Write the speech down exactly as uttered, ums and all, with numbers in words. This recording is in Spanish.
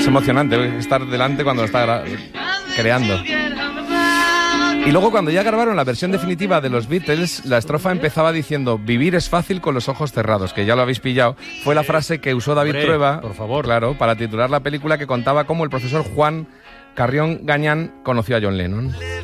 Es emocionante estar delante cuando lo está creando. Y luego cuando ya grabaron la versión definitiva de los Beatles, la estrofa empezaba diciendo vivir es fácil con los ojos cerrados, que ya lo habéis pillado. Fue la frase que usó David Hombre, Trueba, por favor. Claro, para titular la película que contaba cómo el profesor Juan Carrión Gañán conoció a John Lennon.